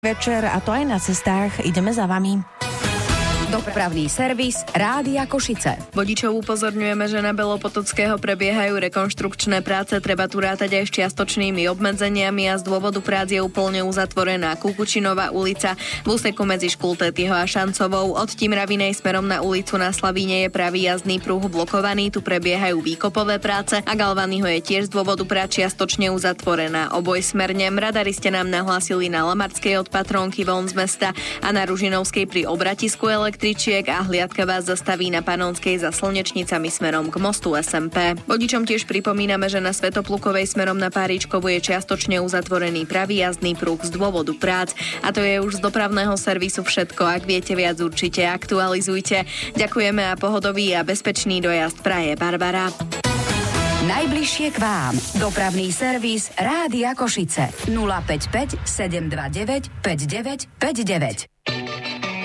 Večer, a to aj na cestách. Ideme za vami. Dopravný servis Rádia Košice. Vodičov upozorňujeme, že na Belopotockého prebiehajú rekonštrukčné práce, treba tu rátať aj s čiastočnými obmedzeniami a z dôvodu prác je úplne uzatvorená Kukučinová ulica v úseku medzi Škultetýho a Šancovou. Od Timravinej smerom na ulicu na Slavíne je pravý jazdný pruh blokovaný, tu prebiehajú výkopové práce a Galvanyho je tiež z dôvodu prác čiastočne uzatvorená obojsmerne. Radari ste nám nahlásili na Lamarskej od Patrónky von z mesta a na Ružinovskej pri obratisku električiek a hliadka vás zastaví na Panonskej za Slnečnicami smerom k mostu SMP. Vodičom tiež pripomíname, že na Svätoplukovej smerom na Páričkovu je čiastočne uzatvorený pravý jazdný pruh z dôvodu prác. A to je už z dopravného servisu všetko. Ak viete viac, určite aktualizujte. Ďakujeme a pohodový a bezpečný dojazd praje Barbara. Najbližšie k vám. Dopravný servis Rádia Košice 055 729 5959.